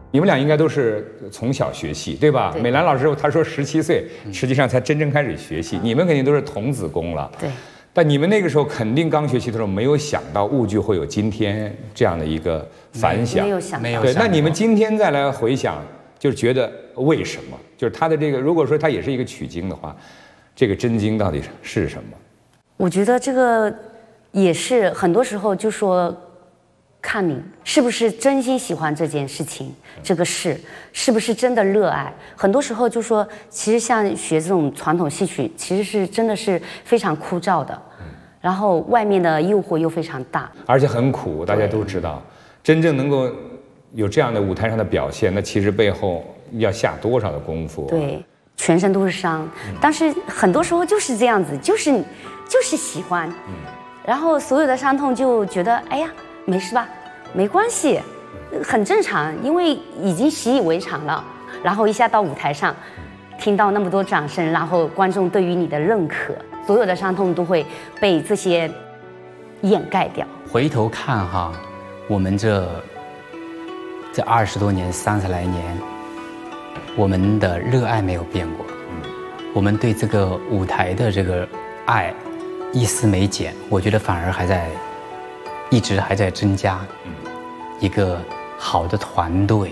你们俩应该都是从小学戏，对吧？美兰老师她说17岁，实际上才真正开始学戏。你们肯定都是童子功了。 对。 但你们那个时候肯定刚学习的时候没有想到舞剧会有今天这样的一个反响。 没有想到。 对，那你们今天再来回想，就是觉得为什么？就是他的这个，如果说他也是一个取经的话，这个真经到底是什么？ 我觉得这个也是很多时候就说。看你是不是真心喜欢这件事情，这个事是不是真的热爱？很多时候就说，其实像学这种传统戏曲，其实是真的是非常枯燥的，然后外面的诱惑又非常大， 而且很苦。大家都知道，真正能够有这样的舞台上的表现，那其实背后要下多少的功夫？ 对，全身都是伤。但是很多时候就是这样子，就是喜欢，然后所有的伤痛就觉得，哎呀。没事吧？没关系，很正常，因为已经习以为常了。然后一下到舞台上，听到那么多掌声，然后观众对于你的认可，所有的伤痛都会被这些掩盖掉。 回头看哈，我们这20多年、30来年，我们的热爱没有变过，我们对这个舞台的这个爱一丝没减，我觉得反而一直还在增加。一个好的团队，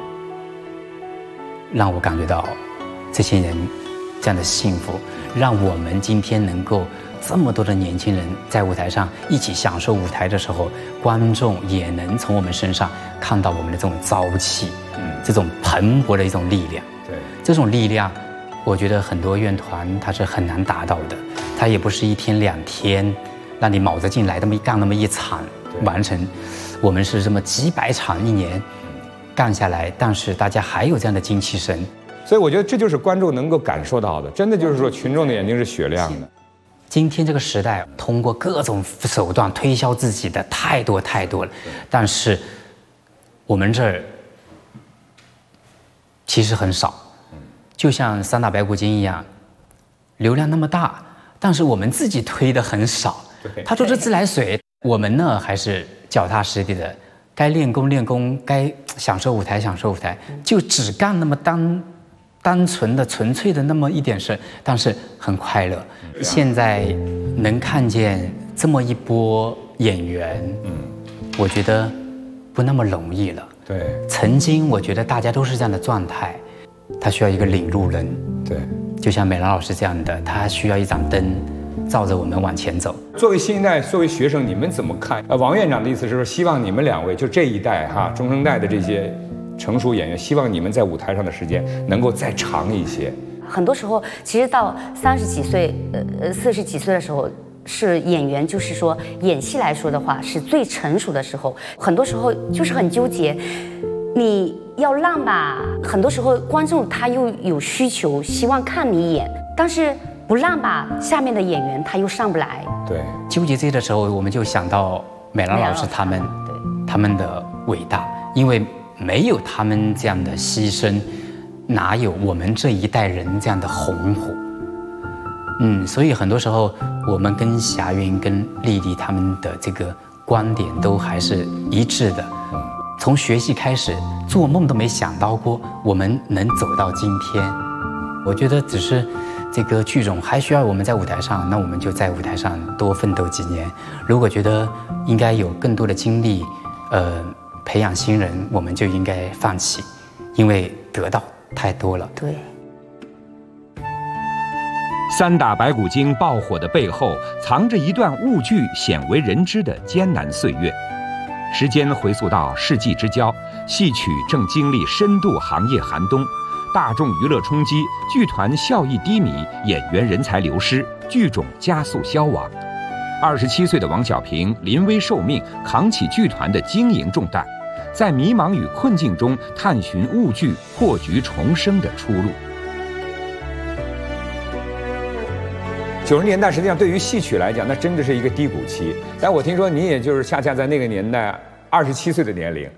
让我感觉到这些人这样的幸福，让我们今天能够这么多的年轻人在舞台上一起享受舞台的时候，观众也能从我们身上看到我们的这种朝气，这种蓬勃的一种力量。 对， 这种力量，我觉得很多院团它是很难达到的，它也不是1天2天。让你卯着劲来，干那么一场完成，我们是这么几百场1年干下来，但是大家还有这样的精气神， 所以我觉得这就是观众能够感受到的，真的就是说群众的眼睛是雪亮的。 今天这个时代，通过各种手段推销自己的太多了，但是我们这儿其实很少，就像三打白骨精一样，流量那么大，但是我们自己推的很少。他说这自来水，我们呢还是脚踏实地的，该练功，该享受舞台，就只干那么单纯的、纯粹的那么一点事，但是很快乐。现在能看见这么一波演员，我觉得不那么容易了。 对， 曾经我觉得大家都是这样的状态，他需要一个领路人。 对， 就像美兰老师这样的，他需要一盏灯。照着我们往前走。 作为新一代，作为学生，你们怎么看？王院长的意思是说，希望你们2位就这一代中生代的这些成熟演员，希望你们在舞台上的时间能够再长一些。 很多时候，其实到30几岁、40几岁的时候，是演员，就是说演戏来说的话，是最成熟的时候。很多时候就是很纠结，你要让吧，很多时候观众他又有需求，希望看你演，但是。不让吧，下面的演员他又上不来。 对， 纠结这些的时候，我们就想到美兰老师他们的伟大，因为没有他们这样的牺牲，哪有我们这一代人这样的红火？所以很多时候我们跟霞云、跟丽丽他们的这个观点都还是一致的。从学戏开始，做梦都没想到过我们能走到今天。我觉得只是。这个剧种还需要我们在舞台上，那我们就在舞台上多奋斗几年。如果觉得应该有更多的精力，培养新人，我们就应该放弃，因为得到太多了。 对。 三打白骨精爆火的背后，藏着一段舞剧鲜为人知的艰难岁月。时间回溯到世纪之交，戏曲正经历深度行业寒冬。大众娱乐冲击，剧团效益低迷，演员人才流失，剧种加速消亡。27岁的王小平临危受命，扛起剧团的经营重担，在迷茫与困境中探寻舞剧破局重生的出路。 90年代实际上对于戏曲来讲，那真的是一个低谷期。但我听说你也就是恰恰在那个年代27岁的年龄，